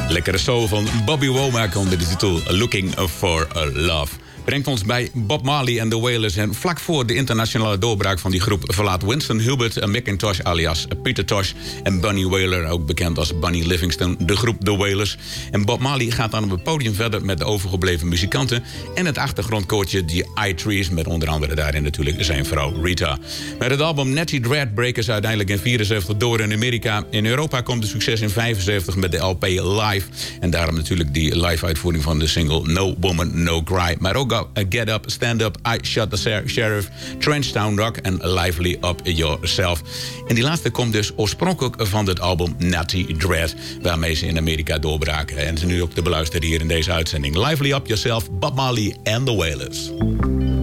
Lekkere soul van Bobby Womack onder de titel Looking for a Love. Brengt ons bij Bob Marley en The Wailers. En vlak voor de internationale doorbraak van die groep verlaat Winston Hubert McIntosh alias Peter Tosh en Bunny Wailer, ook bekend als Bunny Livingston, de groep The Wailers. En Bob Marley gaat dan op het podium verder met de overgebleven muzikanten en het achtergrondkoortje The I-Trees, met onder andere daarin natuurlijk zijn vrouw Rita. Met het album Natty Dread breken ze uiteindelijk in 74 door in Amerika. In Europa komt de succes in 75 met de LP Live. En daarom natuurlijk die live uitvoering van de single No Woman No Cry. Maar ook Get Up, Stand Up, I Shot the Sheriff, Trenchtown Rock en Lively Up Yourself. En die laatste komt dus oorspronkelijk van het album Natty Dread, waarmee ze in Amerika doorbraken. En ze nu ook te beluisteren hier in deze uitzending. Lively Up Yourself, Bob Marley and The Wailers.